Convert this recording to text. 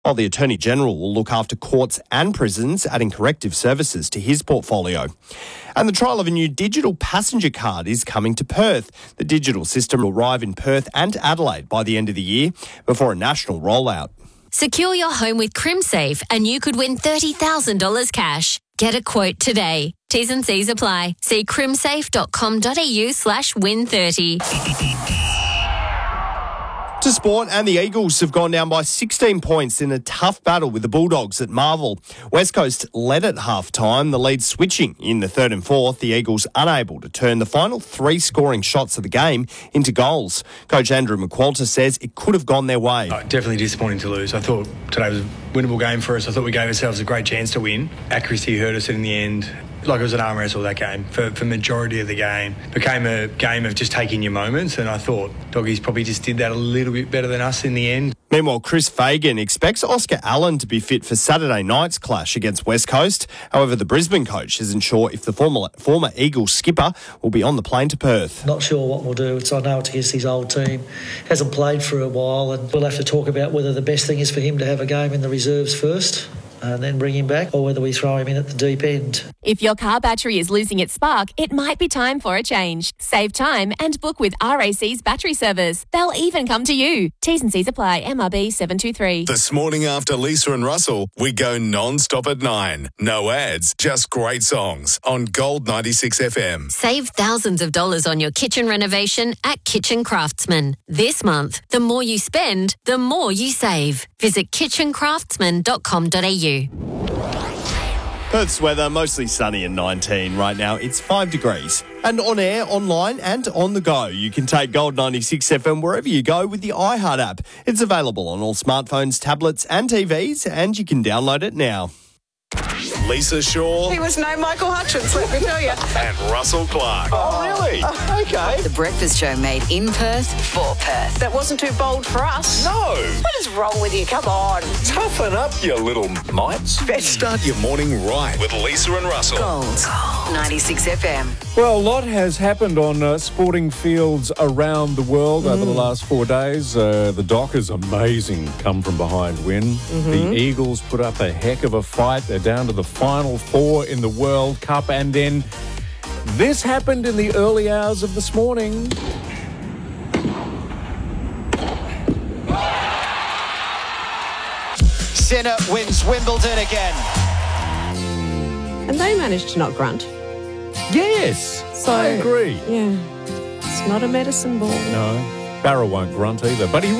while the Attorney-General will look after courts and prisons, adding corrective services to his portfolio. And the trial of a new digital passenger card is coming to Perth. The digital system will arrive in Perth and Adelaide by the end of the year before a national rollout. Secure your home with CrimSafe and you could win $30,000 cash. Get a quote today. T's and C's apply. See crimsafe.com.au/win30. To sport, and the Eagles have gone down by 16 points in a tough battle with the Bulldogs at Marvel. West Coast led at half-time, the lead switching in the third and fourth. The Eagles unable to turn the final 3 scoring shots of the game into goals. Coach Andrew McQualter says it could have gone their way. Definitely disappointing to lose. I thought today was a winnable game for us. I thought we gave ourselves a great chance to win. Accuracy hurt us in the end. Like it was an arm wrestle, that game. For majority of the game. Became a game of just taking your moments, and I thought Doggies probably just did that a little bit better than us in the end. Meanwhile, Chris Fagan expects Oscar Allen to be fit for Saturday night's clash against West Coast. However, the Brisbane coach isn't sure if the former Eagles skipper will be on the plane to Perth. Not sure what we'll do. I know it's against his old team. Hasn't played for a while, and we'll have to talk about whether the best thing is for him to have a game in the reserves first and then bring him back, or whether we throw him in at the deep end. If your car battery is losing its spark, it might be time for a change. Save time and book with RAC's battery service. They'll even come to you. T's and C's apply. MRB 723. This morning after Lisa and Russell, we go non-stop at 9. No ads, just great songs on Gold 96 FM. Save thousands of dollars on your kitchen renovation at Kitchen Craftsman. This month, the more you spend, the more you save. Visit kitchencraftsman.com.au. Perth's weather, mostly sunny and 19 right now. It's 5 degrees. And on air, online and on the go, you can take Gold 96 FM wherever you go with the iHeart app. It's available on all smartphones, tablets and TVs, and you can download it now. Lisa Shaw. He was no Michael Hutchins, let me tell you. And Russell Clark. Oh, really? Okay. The Breakfast Show made in Perth for Perth. That wasn't too bold for us. No. What is wrong with you? Come on. Toughen up, you little mites. Start your morning right with Lisa and Russell. Gold 96 FM. Well, a lot has happened on sporting fields around the world over the last 4 days. The Dockers, amazing come-from-behind win. The Eagles put up a heck of a fight. They're down to the final 4 in the World Cup. And then this happened in the early hours of this morning. Sinner wins Wimbledon again. And they managed to not grunt. Yes, I agree. Yeah. It's not a medicine ball. No, Barrow won't grunt either. But he